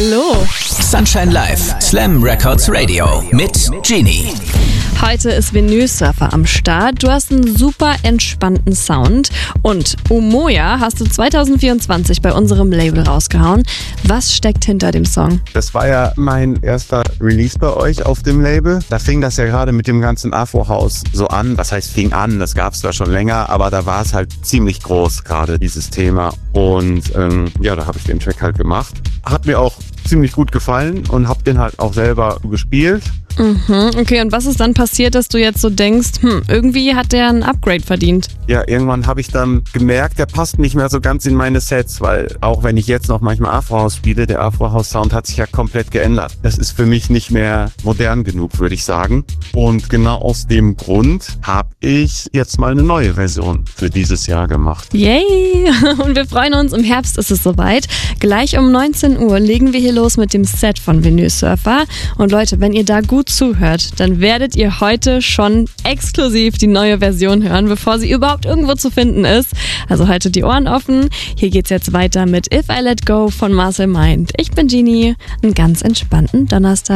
Hallo. Sunshine Live, Slam Records Radio mit Genie. Heute ist Vinyl Surfer am Start. Du hast einen super entspannten Sound. Und Umoja hast du 2024 bei unserem Label rausgehauen. Was steckt hinter dem Song? Das war ja mein erster Release bei euch auf dem Label. Da fing das ja gerade mit dem ganzen Afro-House so an. Was heißt fing an? Das gab es zwar schon länger, aber da war es halt ziemlich groß, gerade dieses Thema. Und da habe ich den Track halt gemacht. Hat mir auch ziemlich gut gefallen und habe den halt auch selber gespielt. Okay, und was ist dann passiert, dass du jetzt so denkst, irgendwie hat der ein Upgrade verdient? Ja, irgendwann habe ich dann gemerkt, der passt nicht mehr so ganz in meine Sets, weil auch wenn ich jetzt noch manchmal Afro-House spiele, der Afro-House-Sound hat sich ja komplett geändert. Das ist für mich nicht mehr modern genug, würde ich sagen. Und genau aus dem Grund habe ich jetzt mal eine neue Version für dieses Jahr gemacht. Yay! Und wir freuen uns, im Herbst ist es soweit. Gleich um 19 Uhr legen wir hier los mit dem Set von Vinyl Surfer. Und Leute, wenn ihr da gut zuhört, dann werdet ihr heute schon exklusiv die neue Version hören, bevor sie überhaupt irgendwo zu finden ist. Also haltet die Ohren offen. Hier geht's jetzt weiter mit If I Let Go von Marcel Mind. Ich bin Genie. Einen ganz entspannten Donnerstag.